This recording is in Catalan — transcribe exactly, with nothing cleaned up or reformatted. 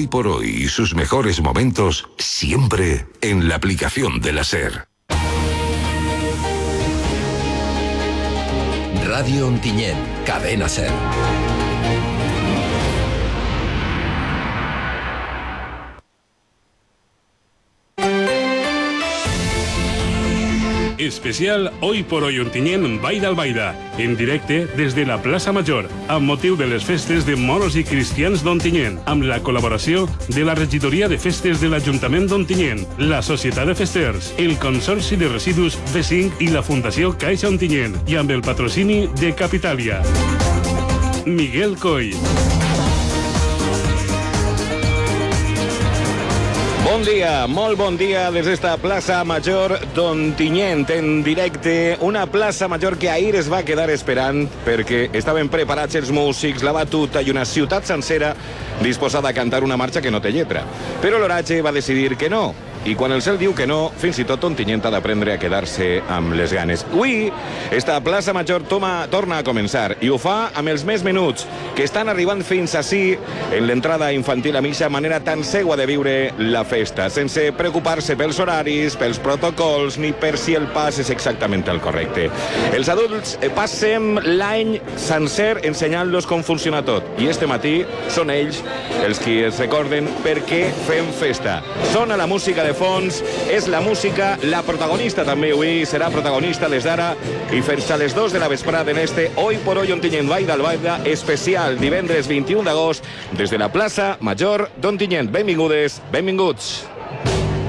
Hoy por Hoy y sus mejores momentos siempre en la aplicación de la SER. Radio Ontinyent, Cadena SER. Especial Hoy por Hoy Ontinyent Baida al Baida, en directe des de la plaça Major, amb motiu de les festes de moros i cristians d'Ontinyent, amb la col·laboració de la Regidoria de Festes de l'Ajuntament d'Ontinyent, la Societat de Festers, el Consorci de Residus V cinc i la Fundació Caixa Ontinyent, i amb el patrocini de Capitalia. Miguel Coll. Bon dia, molt bon dia des d'esta plaça Major d'Ontinyent en directe, una plaça Major que ahir es va quedar esperant perquè estaven preparats els músics, la batuta i una ciutat sencera disposada a cantar una marxa que no té lletra. Però l'oratge va decidir que no, i quan el cel diu que no, fins i tot Ontinyent ha d'aprendre a quedar-se amb les ganes. Avui, esta plaça Major toma, torna a començar, i ho fa amb els més menuts, que estan arribant fins ací en l'entrada infantil a mitja manera tan seua de viure la festa, sense preocupar-se pels horaris, pels protocols, ni per si el pas és exactament el correcte. Els adults passem l'any sencer ensenyant-los com funciona tot, i este matí són ells els qui es recorden per què fem festa. Sona la música de fons, és la música, la protagonista també avui serà protagonista des d'ara i fins a les dos de la vesprada en este Hoy por Hoy Ontinyent Baida al Baida especial divendres vint-i-u d'agost des de la plaça Major d'Ontinyent. Benvingudes, benvinguts.